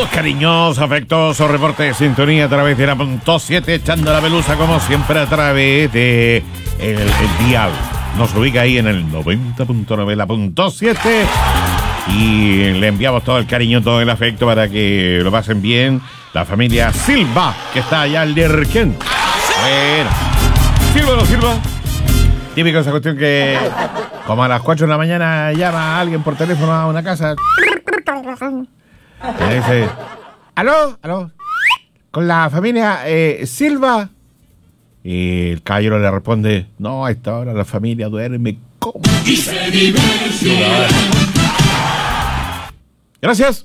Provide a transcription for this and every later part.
cariñosos, afectuosos reportes de sintonía a través de la .7, echando la pelusa como siempre a través de el dial. Nos ubica ahí en el 90.9, la .7, y le enviamos todo el cariño, todo el afecto para que lo pasen bien. La familia Silva, que está allá en Lerquén. Bueno, Silva o no Silva. Típico esa cuestión que como a las 4 de la mañana llama a alguien por teléfono a una casa. Y dice, aló, con la familia Silva. Y el caballero le responde, no, a esta hora la familia duerme como... Y se divierte. Gracias.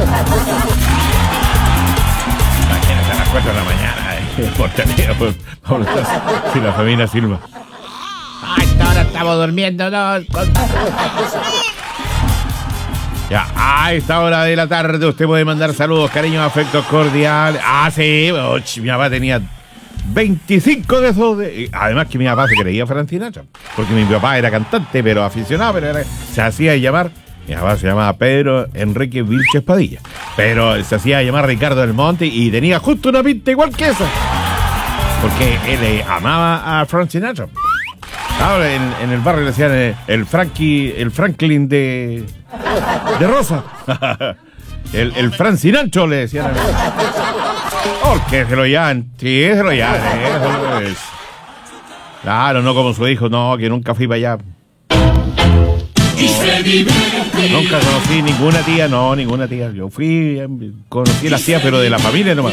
Imagínate a las 4 de la mañana por teléfono. Si la familia Silva. A esta hora estamos durmiendo, ¿no? Ya, a esta hora de la tarde usted puede mandar saludos, cariños, afectos cordiales. Ah, sí, mi papá tenía 25 de esos. Además que mi papá se creía Frank Sinatra, porque mi papá era cantante, pero aficionado, pero se hacía llamar, mi papá se llamaba Pedro Enrique Vilches Padilla, pero se hacía llamar Ricardo del Monte y tenía justo una pinta igual que esa, porque él amaba a Frank Sinatra. Ahora en el barrio le decían el Franklin de Rosa. el Frank Sinatra le decían. Porque se lo llaman. Sí, se lo llaman. Claro, no como su hijo, no, que nunca fui para allá. Nunca conocí ninguna tía, no, ninguna tía. Yo conocí a las tías, pero de la familia nomás.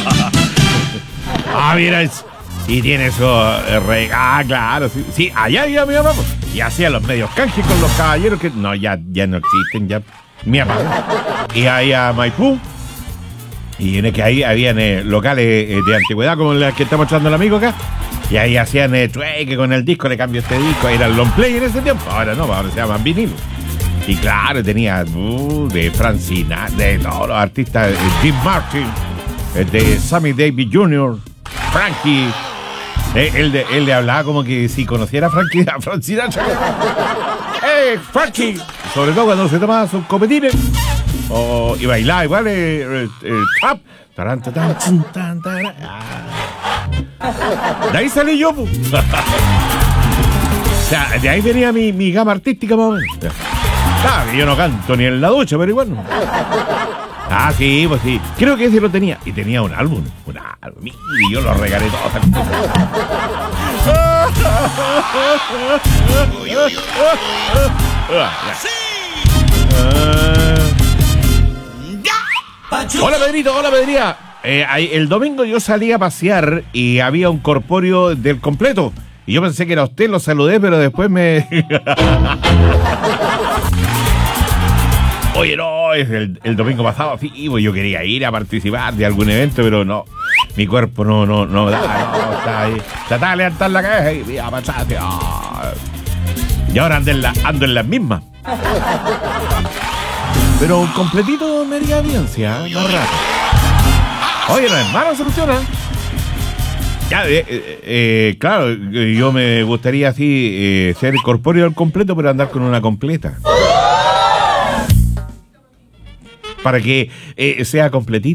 Ah, mira, y tiene eso, claro, sí, allá iba mi mamá, pues, y hacía los medios canjes con los caballeros que, no, ya no existen, ya, mi mamá, y ahí a Maipú, y en el que ahí habían locales de antigüedad, como el que está mostrando el amigo acá, y ahí hacían trueque con el disco, le cambio este disco, era el long play en ese tiempo, ahora no, ahora se llaman vinilo, y claro, tenía de Francina, de todos los artistas, Jim Martin, de Sammy Davis Jr., Frankie. Él le hablaba como que si conociera a Frank Sinatra. Frankie! Sobre todo cuando se tomaba sus copetines. Y bailaba igual trap. De ahí salí yo, pues. O sea, de ahí venía mi gama artística, más o menos. Claro, que yo no canto ni en la ducha, pero igual no. Ah, sí, pues sí. Creo que ese lo tenía. Y tenía un álbum. Y yo lo regalé todo. Hola, Pedrito, hola, Pedría. El domingo yo salí a pasear y había un corpóreo del completo. Y yo pensé que era usted, lo saludé, pero después me... Oye, no, es el domingo pasado, sí, yo quería ir a participar de algún evento, pero no, mi cuerpo no da, está ahí, trataba de levantar la cabeza y a pasarte, y ahora ando en las mismas. Pero un completito me haría bien, ¿sí? Más rato. Oye, no es malo, soluciona. Ya, claro, yo me gustaría así ser corpóreo al completo, pero andar con una completa. Para que sea completito.